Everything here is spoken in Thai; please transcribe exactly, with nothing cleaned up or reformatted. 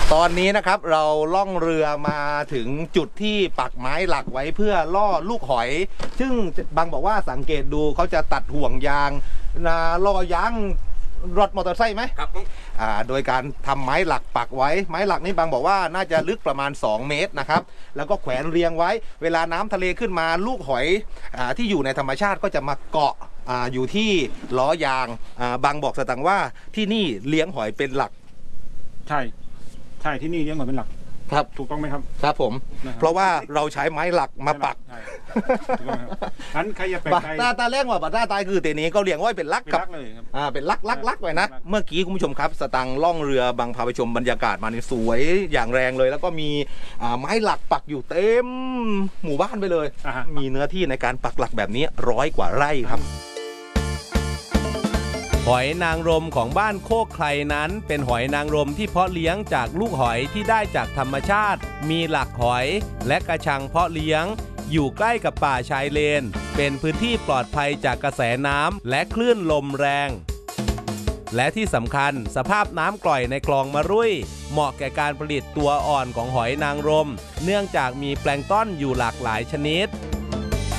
ตอนนี้นะครับเราล่องเรือมาถึงจุดที่ปักไม้หลักไว้เพื่อล่อลูกหอยซึ่งบางบอกว่าสังเกตดูเขาจะตัดห่วงยางนะล่อยางรถมอเตอร์ไซค์ไหมครับอ่าโดยการทำไม้หลักปักไว้ไม้หลักนี้บางบอกว่าน่าจะลึกประมาณสองเมตรนะครับแล้วก็แขวนเรียงไว้เวลาน้ำทะเลขึ้นมาลูกหอยอ่าที่อยู่ในธรรมชาติก็จะมาเกาะอ่าอยู่ที่ล้อยางอ่าบางบอกสตังว่าที่นี่เลี้ยงหอยเป็นหลักใช่ใช่ที่นี่เลี้ยงหอยเป็นหลักครับถูกต้องไหมครับครับผมเพราะว่าเราใช้ไม้หลักมาปักงั้นใครจะไปตาตาแรกว่าบัตรตายคือเตนี้ก็เลี้ยงไว้เป็นลักครับอ่าเป็นลักลักลักไว้นะเมื่อกี้คุณผู้ชมครับสตังล่องเรือบางพาไปชมบรรยากาศมานี่สวยอย่างแรงเลยแล้วก็มีอ่าไม้หลักปักอยู่เต็มหมู่บ้านไปเลยมีเนื้อที่ในการปักหลักแบบนี้ร้อยกว่าไร่ครับหอยนางรมของบ้านโคกไครนั้นเป็นหอยนางรมที่เพาะเลี้ยงจากลูกหอยที่ได้จากธรรมชาติมีหลักหอยและกระชังเพาะเลี้ยงอยู่ใกล้กับป่าชายเลนเป็นพื้นที่ปลอดภัยจากกระแสน้ำและคลื่นลมแรงและที่สำคัญสภาพน้ำกร่อยในคลองมะรุ่ยเหมาะแก่การผลิตตัวอ่อนของหอยนางรมเนื่องจากมีแปลงก์ต้นอยู่หลากหลายชนิด